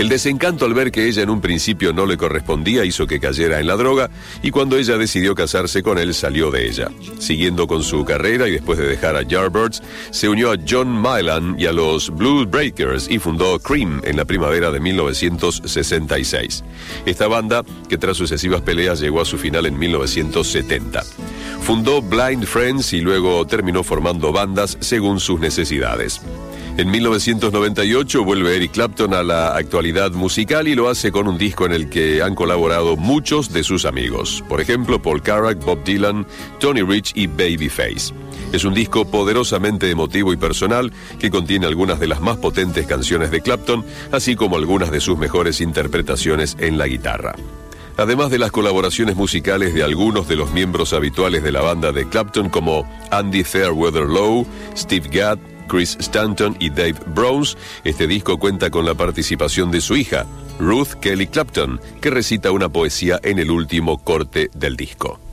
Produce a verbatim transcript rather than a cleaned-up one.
El desencanto al ver que ella en un principio no le correspondía hizo que cayera en la droga, y cuando ella decidió casarse con él salió de ella. Siguiendo con su carrera y después de dejar a Yardbirds, se unió a John Mylan y a los Blues Breakers y fundó Cream en la primavera de mil novecientos sesenta y seis. Esta banda, que tras sucesivas peleas llegó a su final en mil novecientos setenta. Fundó Blind Friends y luego terminó formando bandas según sus necesidades. En mil novecientos noventa y ocho vuelve Eric Clapton a la actualidad musical y lo hace con un disco en el que han colaborado muchos de sus amigos. Por ejemplo, Paul Carrack, Bob Dylan, Tony Rich y Babyface. Es un disco poderosamente emotivo y personal que contiene algunas de las más potentes canciones de Clapton, así como algunas de sus mejores interpretaciones en la guitarra. Además de las colaboraciones musicales de algunos de los miembros habituales de la banda de Clapton como Andy Fairweather Lowe, Steve Gadd, Chris Stanton y Dave Browns, este disco cuenta con la participación de su hija, Ruth Kelly Clapton, que recita una poesía en el último corte del disco.